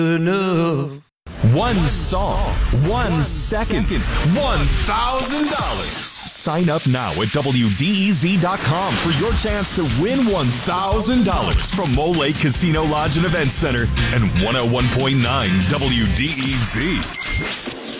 enough. One song, 1 second, $1,000. Sign up now at WDEZ.com for your chance to win $1,000 from Mole Lake Casino Lodge and Events Center and 101.9 WDEZ.